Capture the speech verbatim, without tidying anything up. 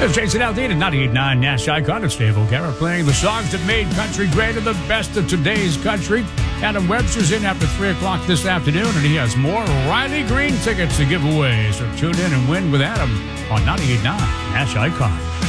It's Jason Aldean at ninety-eight point nine Nash Icon. It's Dave O'Gara playing the songs that made country great and the best of today's country. Adam Webster's in after three o'clock this afternoon, and he has more Riley Green tickets to give away. So tune in and win with Adam on ninety-eight point nine Nash Icon.